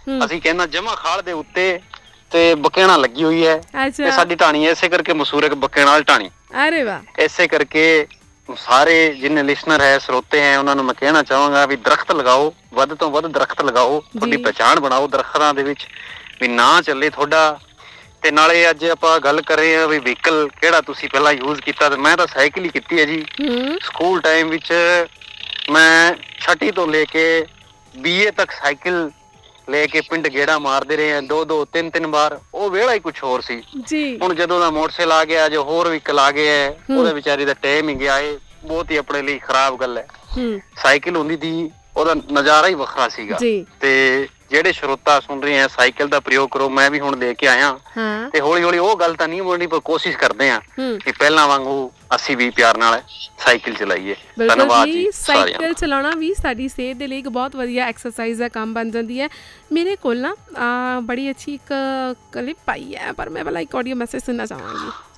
ਅਸੀਂ ਕਹਿੰਦਾ ਜਮਾ ਖਾਲ ਦੇ ਉੱਤੇ ਤੇ ਬਕੇਣਾ ਲੱਗੀ ਹੋਈ ਹੈ ਤੇ ਸਾਡੀ ਢਾਣੀ ਇਸੇ ਕਰਕੇ ਮਸ਼ਹੂਰ ਹੈ ਕਿ ਬਕੇਣਾ ਵਾਲੀ ਢਾਣੀ। ਅਰੇ ਵਾਹ। ਇਸੇ ਕਰਕੇ ਸਾਰੇ ਜਿੰਨੇ ਲਿਸਨਰ ਹੈ ਸਰੋਤੇ ਹੈ ਉਹਨਾਂ ਨੂੰ ਮੈਂ ਕਹਿਣਾ ਚਾਹਾਂਗਾ ਵੀ ਦਰਖਤ ਲਗਾਓ, ਵੱਧ ਤੋਂ ਵੱਧ ਦਰਖਤ ਲਗਾਓ, ਤੁਹਾਡੀ ਪਹਿਚਾਣ ਬਣਾਓ ਦਰਖਤਾਂ ਦੇ ਵਿੱਚ, ਵੀ ਨਾ ਚੱਲੇ ਤੁਹਾਡਾ। ਤੇ ਨਾਲੇ ਅੱਜ ਆਪਾਂ ਗੱਲ ਕਰ ਰਹੇ ਹਾਂ ਵੀ ਵਹੀਕਲ ਕਿਹੜਾ ਤੁਸੀਂ ਪਹਿਲਾਂ ਯੂਜ਼ ਕੀਤਾ, ਤੇ ਮੈਂ ਤਾਂ ਸਾਈਕਲ ਹੀ ਕੀਤੀ ਹੈ ਜੀ। ਸਕੂਲ ਟਾਈਮ ਵਿੱਚ ਮੈਂ 6ਵੀਂ ਤੋਂ ਲੈ ਕੇ BA ਤੱਕ ਸਾਈਕਲ ਲੈ ਕੇ ਪਿੰਡ ਗੇੜਾ ਮਾਰਦੇ ਰਹੇ ਆ, 2-2 3-3 ਵਾਰ। ਉਹ ਵੇਲਾ ਹੀ ਕੁਛ ਹੋਰ ਸੀ। ਹੁਣ ਜਦੋਂ ਦਾ ਮੋਟਰਸਾਈਕਲ ਆ ਗਿਆ, ਜੋ ਹੋਰ ਵਹੀਕਲ ਆ ਗਏ ਹੈ, ਉਹਦੇ ਵਿਚਾਰੀ ਦਾ ਟਾਈਮ ਹੀ ਗਿਆ। ਇਹ ਬਹੁਤ ਹੀ ਆਪਣੇ ਲਈ ਖਰਾਬ ਗੱਲ ਹੈ। ਸਾਈਕਲ ਹੁੰਦੀ ਸੀ, ਉਹਦਾ ਨਜ਼ਾਰਾ ਹੀ ਵੱਖਰਾ ਸੀਗਾ। ਤੇ ਜਿਹੜੇ ਸਰੋਤਾ ਸੁਣ ਰਹੇ ਆ ਸਾਈਕਲ ਦਾ ਪ੍ਰਯੋਗ ਕਰੋ। ਮੈਂ ਵੀ ਹੁਣ ਲੈ ਕੇ ਆਇਆ ਤੇ ਹੌਲੀ ਹੌਲੀ ਉਹ ਗੱਲ ਤਾਂ ਨਹੀਂ ਬੋਲਣੀ, ਪਰ ਕੋਸ਼ਿਸ਼ ਕਰਦੇ ਆ ਕਿ ਪਹਿਲਾਂ ਵਾਂਗੂ ਅਸੀਂ ਵੀ ਪਿਆਰ ਨਾਲ ਸਾਈਕਲ ਚਲਾਈਏ। ਧੰਨਵਾਦ ਜੀ। ਸਾਈਕਲ ਚਲਾਉਣਾ ਵੀ ਸਾਡੀ ਸਿਹਤ ਦੇ ਲਈ ਇੱਕ ਬਹੁਤ ਵਧੀਆ ਐਕਸਰਸਾਈਜ਼ ਦਾ ਕੰਮ ਬਣ ਜਾਂਦੀ ਹੈ। ਮੇਰੇ ਕੋਲ ਨਾ ਬੜੀ ਅੱਛੀ ਇੱਕ ਕਲਿੱਪ ਆਈ ਹੈ, ਪਰ ਮੈਂ ਪਹਿਲਾਂ ਇੱਕ ਆਡੀਓ ਮੈਸੇਜ ਸੁਣਨਾ ਚਾਹਾਂਗੀ।